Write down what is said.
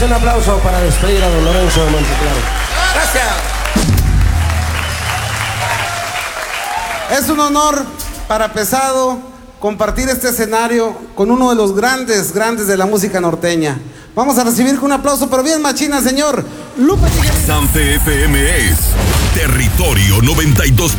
Un aplauso para despedir a don Lorenzo de Monteclaro. Gracias. Es un honor para Pesado compartir este escenario con uno de los grandes de la música norteña. Vamos a recibir con un aplauso, pero bien machina, señor Lupe Tijerina. Sanfe FM es Territorio 92.5.